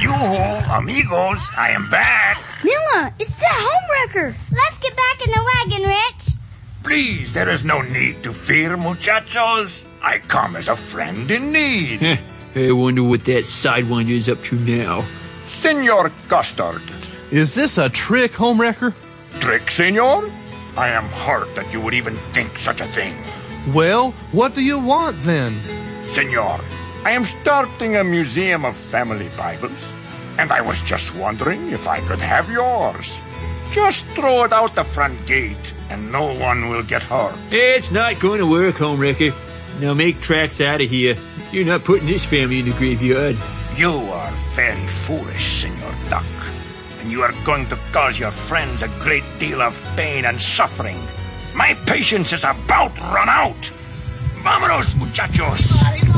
Yoo-hoo, amigos, I am back. Nilla, it's that homewrecker. Let's get back in the wagon, Rich. Please, there is no need to fear, muchachos. I come as a friend in need. I wonder what that Sidewinder is up to now. Senor Custard. Is this a trick, homewrecker? Trick, senor? I am hurt that you would even think such a thing. Well, what do you want then? Senor, I am starting a museum of family Bibles, and I was just wondering if I could have yours. Just throw it out the front gate, and no one will get hurt. It's not going to work, homewrecker. Now make tracks out of here. You're not putting this family in the graveyard. You are very foolish, Senor Duck, and you are going to cause your friends a great deal of pain and suffering. My patience is about run out. Vámonos, muchachos.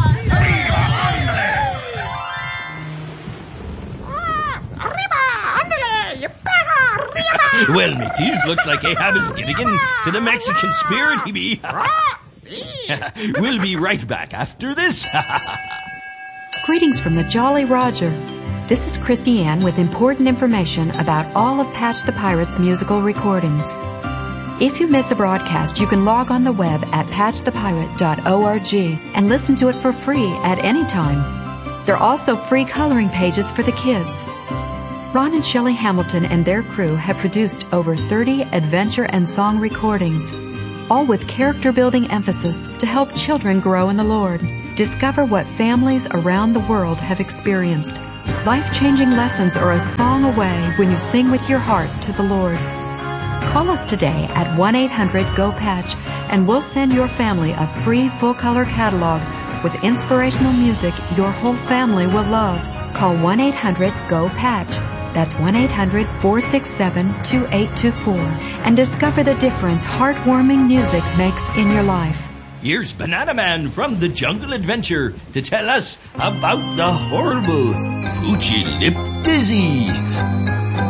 Well, mateys, looks like Ahab is giving in to the Mexican spirit, he be. We'll be right back after this. Greetings from the Jolly Roger. This is Christy Ann with important information about all of Patch the Pirate's musical recordings. If you miss a broadcast, you can log on the web at patchthepirate.org and listen to it for free at any time. There are also free coloring pages for the kids. Ron and Shelley Hamilton and their crew have produced over 30 adventure and song recordings, all with character-building emphasis to help children grow in the Lord. Discover what families around the world have experienced. Life-changing lessons are a song away when you sing with your heart to the Lord. Call us today at 1-800-GO-PATCH and we'll send your family a free full-color catalog with inspirational music your whole family will love. Call 1-800-GO-PATCH. That's 1-800-467-2824 and discover the difference heartwarming music makes in your life. Here's Banana Man from the Jungle Adventure to tell us about the horrible Poochie Lip Disease.